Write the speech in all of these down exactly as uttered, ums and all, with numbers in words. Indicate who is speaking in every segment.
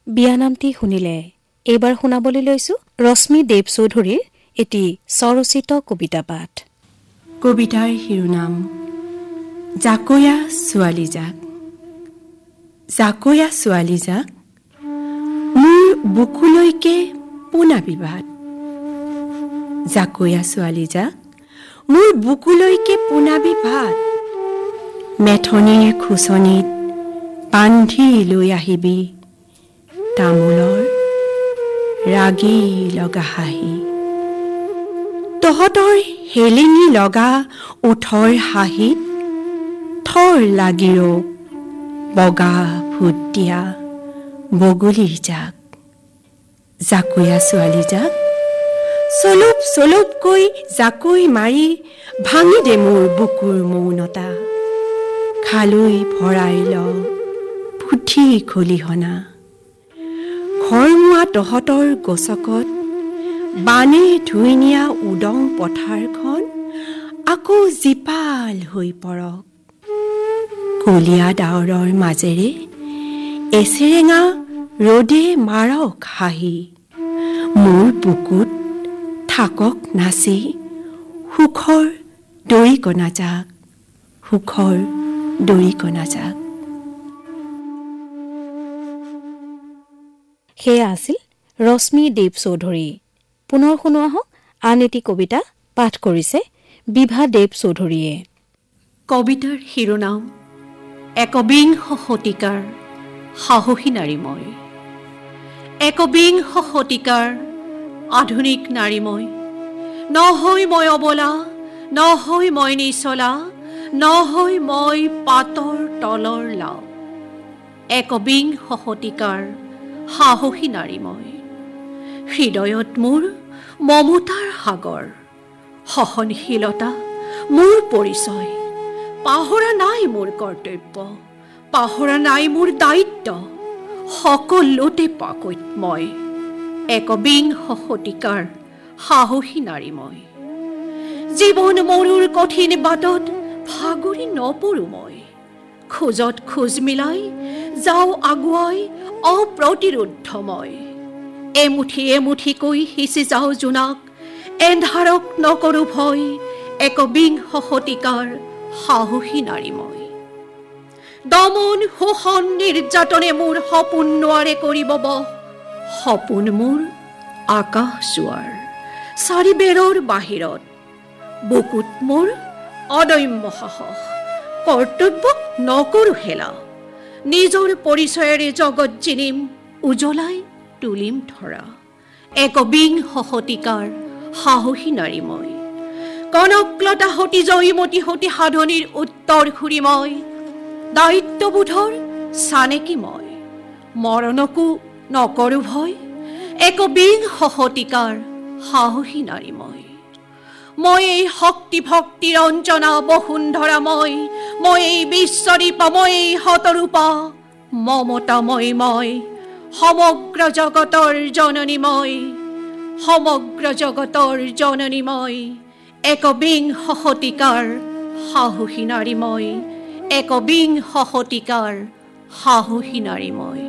Speaker 1: বিয়ানামটি শুনিলে। এইবাৰ শুনাবলৈ লৈছো ৰশ্মি দেৱ চৌধুৰীৰ এটি স্বৰচিত কবিতা পাঠ।
Speaker 2: কবিতাৰ শিৰোনাম জাকৈয়া ছোৱালী জাক। জাকৈয়া ছোৱালী জাক, মোৰ বুকুলৈকে পোনাবি বাট। জাকৈয়া ছোৱালী জাক, মোৰ বুকুলৈকে পোনাবি বাট। মেথনিৰ খুচনিত বান্ধি লৈ আহিবি তামোলৰ ৰাগী লগা হাঁহি। তহঁতৰ হেলিঙি লগা ওঠৰ হাঁহিত থৰ লাগি ৰব বগা ভূত দিয়া বগলীৰ জাক। জাকৈয়া ছোৱালী জাক, চলুপ চলুপকৈ জাকৈ মাৰি ভাঙি দে মোৰ বুকুৰ মৌনতা। খালৈ ভৰাই ল পুঠি খলিহনা। ঘৰমুৱা তহঁতৰ গছকত বানে ধুই নিয়া উদং পথাৰখন আকৌ জীপাল হৈ পৰক। কলীয়া ডাৱৰৰ মাজেৰে এচেৰেঙা ৰ'দে মাৰক হাঁহি। মোৰ বুকুত থাকক নাচি সুখৰ দৰিকণা জাক, সুখৰ দৰিকণা জাক।
Speaker 1: সেয়া আছিল ৰশ্মি দেৱ চৌধুৰী। পুনৰ শুনোৱা হওক আন এটি কবিতা পাঠ কৰিছে বিভা দেৱ চৌধুৰীয়ে।
Speaker 3: কবিতাৰ শিৰোনাম একবিংশ শতিকাৰ সাহসী নাৰী মই। একবিংশ শতিকাৰ আধুনিক নাৰী মই। নহয় মই অবলা, নহয় মই নিচলা, নহয় মই পাতৰ তলৰ লাও। একবিংশ শতিকাৰ সাহসী নাৰী মই। হৃদয়ত মোৰ মমতাৰ সাগৰ, সহনশীলতা মোৰ পৰিচয়। পাহৰা নাই মোৰ কৰ্তব্য, পাহৰা নাই মোৰ দায়িত্ব। সকলোতে পাকৈত মই। একবিংশ শতিকাৰ সাহসী নাৰী মই। জীৱন মৰুৰ কঠিন বাটত ভাগৰি নপৰো মই। খোজত খোজ মিলাই যাওঁ আগুৱাই অপ্ৰতিৰোধ মই। এমুঠি এমুঠিকৈ সিঁচি যাওঁ জোনাক, এন্ধাৰক নকৰো ভয়। একবিংশ শতিকাৰ সাহসী নাৰী মই। দমন শোষণ নিৰ্যাতনে মোৰ সপোন নোৱাৰে কৰিব বহ। সপোন মোৰ আকাশ জোৱাৰ চাৰিবেৰৰ বাহিৰত। বুকুত মোৰ অদম্য সাহস, কৰ্তব্যক নকৰো হেলা। নিজৰ পৰিচয়েৰে জগত জিনিম, উজ্বলাই তুলিম ধৰা। একবিংশ শতিকাৰ সাহসী নাৰী মই। কনকলতা সতী জয়মতী সতী সাধনীৰ উত্তৰ ঘূৰি মই। দায়িত্ববোধৰ চানেকি মই, মৰণকো নকৰো ভয়। একবিংশ শতিকাৰ সাহসী নাৰী মই। মই এই শক্তি ভক্তি ৰঞ্জনা বসুন্ধৰা মই। মই এই বিশ্বদীপ, মই এই শতৰূপা মমতাময় মই। সমগ্ৰ জগতৰ জননী মই, সমগ্ৰ জগতৰ জননী মই। একবিংশ শতিকাৰ সাহসী নাৰী মই। একবিংশ শতিকাৰ সাহসী নাৰী মই।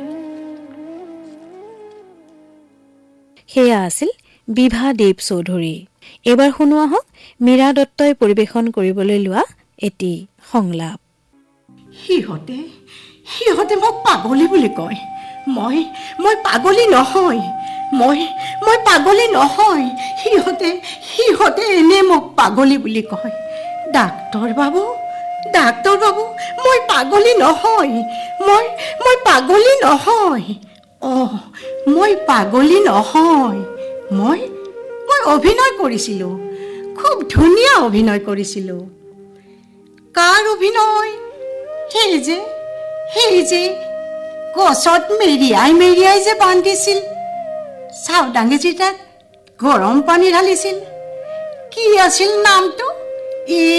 Speaker 1: সেয়া আছিল বিভা দেৱ চৌধুৰী। এইবাৰ শুনোৱা হওক মীৰা দত্তই পৰিৱেশন কৰিবলৈ লোৱা এটি সংলাপ।
Speaker 2: সিহঁতে সিহঁতে মোক পাগলী বুলি কয়। মই মই পাগলী নহয়, মই মই পাগলী নহয়। সিহঁতে সিহঁতে এনে মোক পাগলী বুলি কয়। ডাক্তৰ বাবু, ডাক্তৰ বাবু, মই পাগলী নহয়, মই মই পাগলী নহয়। অঁ, মই পাগলী নহয়। মই মই অভিনয় কৰিছিলোঁ, খুব ধুনীয়া অভিনয় কৰিছিলোঁ। কাৰ অভিনয়? সেই যে সেই যে গছত মেৰিয়াই মেৰিয়াই যে বান্ধিছিল, চাওদাঙে যে তাত গৰম পানী ঢালিছিল। কি আছিল নামটো?